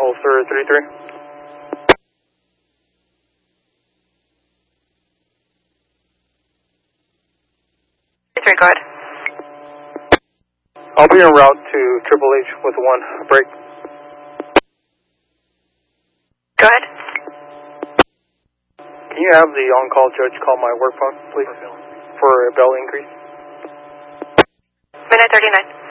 Holster 33. 33, go ahead. I'll be en route to Triple H with 1 break. Go ahead. Can you have the on-call judge call my work phone, please, for a bell increase? Midnight 39.